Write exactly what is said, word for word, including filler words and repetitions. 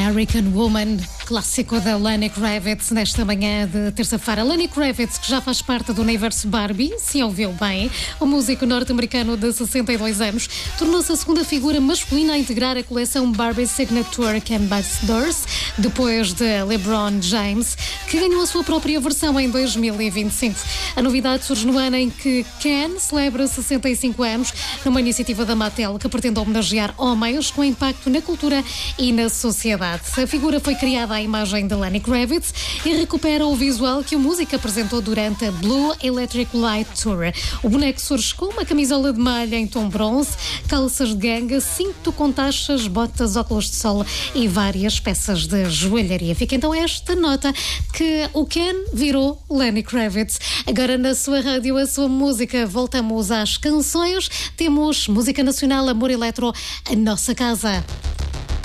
American Woman, clássico da Lenny Kravitz nesta manhã de terça-feira. Lenny Kravitz, que já faz parte do universo Barbie, se ouviu bem, o músico norte-americano de sessenta e dois anos, tornou-se a segunda figura masculina a integrar a coleção Barbie Signature Ambassadors, depois de LeBron James, que ganhou a sua própria versão em dois mil e vinte e cinco. A novidade surge no ano em que Ken celebra sessenta e cinco anos, numa iniciativa da Mattel que pretende homenagear homens com impacto na cultura e na sociedade. A figura foi criada à imagem de Lenny Kravitz e recupera o visual que o músico apresentou durante a Blue Electric Light Tour. O boneco surge com uma camisola de malha em tom bronze, calças de ganga, cinto com taxas, botas, óculos de sol e várias peças de joalharia. Fica então esta nota que o Ken virou Lenny Kravitz. Agora na sua rádio, a sua música. Voltamos às canções. Temos música nacional, Amor Eletro, a nossa casa.